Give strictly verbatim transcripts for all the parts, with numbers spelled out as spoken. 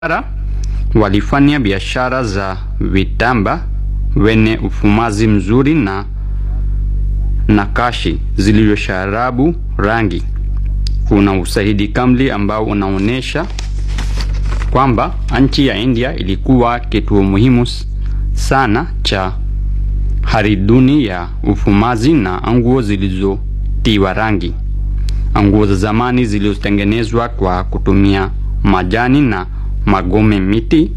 walifanya biashara za vitambaa wenye ufumazi mzuri na nakashi zilizosharabu rangi. Kuna ushahidi kamili ambao unaonesha kwamba nchi ya India ilikuwa kituo muhimu sana cha hariduni ya ufumazi na nguo zilizotiwa rangi. Nguo za zamani zilizotengenezwa kwa kutumia majani na magome miti.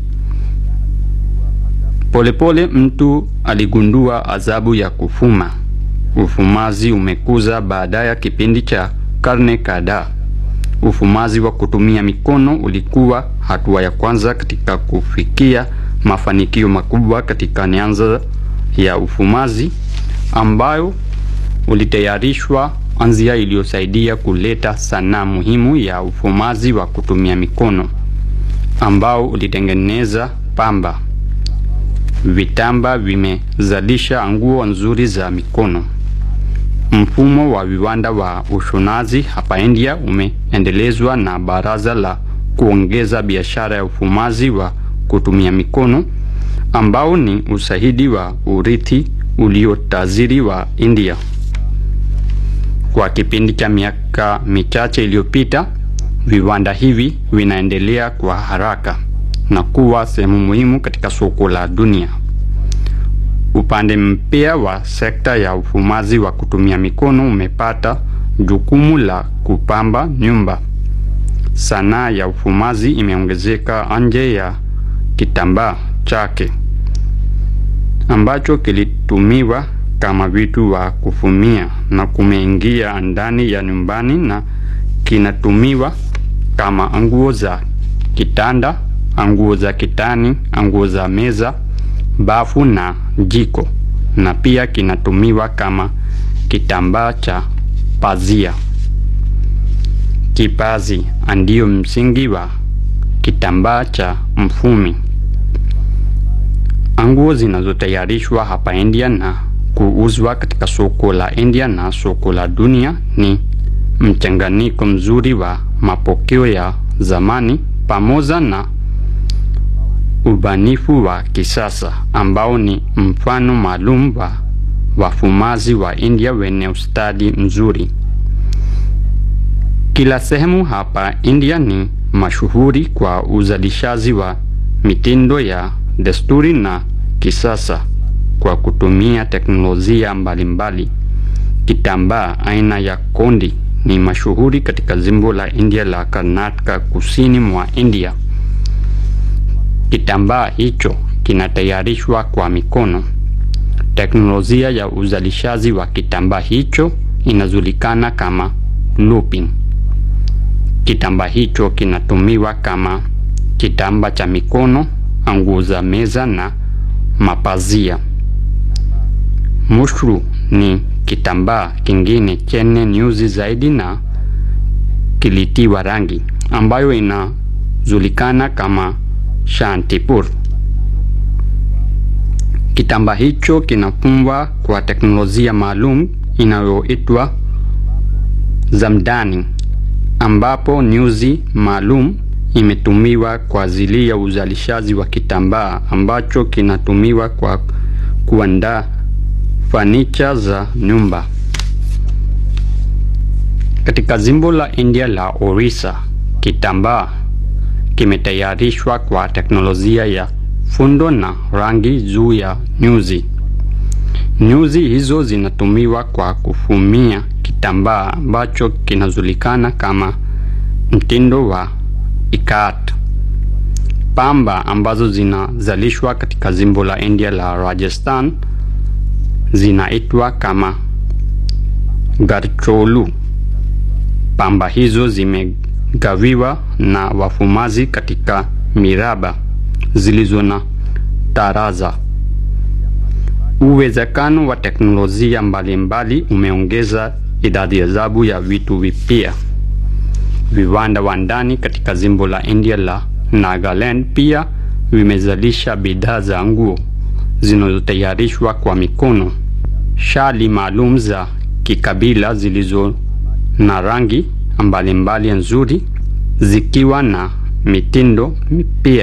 Polepole mtu aligundua adhabu ya kufuma. Ufumazi umekuza baada ya kipindi cha karne kadhaa. Ufumazi wa kutumia mikono ulikuwa hatua ya kwanza katika kufikia mafanikio makubwa katika nyanza ya ufumazi, ambayo ulitayarishwa anzia iliyosaidia kuleta sanaa muhimu ya ufumazi wa kutumia mikono, ambao ulitengeneza pamba. Vitambaa vimezalisha nguo nzuri za mikono. Mfumo wa viwanda wa ushonaji hapa India umeendelezwa na Baraza la Kuongeza Biashara ya Ufumaji wa Kutumia Mikono, ambao ni ushahidi wa urithi uliotajiri wa India. Kwa kipindi cha miaka michache iliyopita, viwanda hivi vinaendelea kwa haraka na kuwa sehemu muhimu katika soko la dunia. Upande mpya wa sekta ya ufumaji wa kutumia mikono umepata jukumu la kupamba nyumba. Sanaa ya ufumaji imeongezeka nje ya kitambaa chake, ambacho kilitumiwa kama vitu wa kufumia, na kumeingia ndani ya nyumbani na kinatumiwa kama nguo za kitanda, nguo za kitani, nguo za meza, bafu na jiko, na pia kinatumiwa kama kitambaa cha pazia. Kipazi ndio msingi wa kitambaa cha mfumi. Nguo zinazotayarishwa hapa India na kuuzwa katika soko la India na soko la dunia ni mchanganyiko mzuri wa mapokeo ya zamani pamoja na ubanifu wa kisasa, ambao ni mfano maalum wa wafumaji wa India wenye ustadi mzuri. Kila sehemu hapa India ni mashuhuri kwa uzalishaji wa mitindo ya desturi na kisasa kwa kutumia teknolojia mbalimbali. Kitambaa aina ya kondi ni mashuhuri katika jimbo la India la Karnataka, kusini mwa India. Kitambaa hicho kinatayarishwa kwa mikono. Teknolojia ya uzalishaji wa kitambaa hicho inajulikana kama looping. Kitambaa hicho kinatumiwa kama kitambaa cha mikono, nguo za meza na mapazia. Mushru ni kitambaa kingine chenye nyuzi zaidi na kilitiwa rangi, ambayo inajulikana kama Shantipur. Kitambaa hicho kinafumwa kwa teknolojia maalum inayoitwa zamdani, ambapo nyuzi maalum imetumiwa kwa ajili ya uzalishaji wa kitambaa ambacho kinatumiwa kwa kuandaa fanicha za nyumba. Katika jimbo la India la Orissa, kitambaa kimetayarishwa kwa teknolojia ya fundo na rangi juu ya nyuzi. Nyuzi hizo zinatumiwa kwa kufumia kitambaa ambacho kinajulikana kama mtindo wa ikat. Pamba ambazo zinazalishwa katika jimbo la India la Rajasthan zinaitwa kama garcholu. Pamba hizo zimegawiwa na wafumaji katika miraba zilizo na taraza. Uwezekano wa teknolojia mbalimbali umeongeza idadi ya zabu ya vitu vipya. Viwanda wa ndani katika jimbo la India la Nagaland pia vimezalisha bidhaa za nguo zinazotayarishwa kwa mikono. Shali maalum za kikabila zilizo na rangi mbalimbali nzuri, zikiwa na mitindo mipya.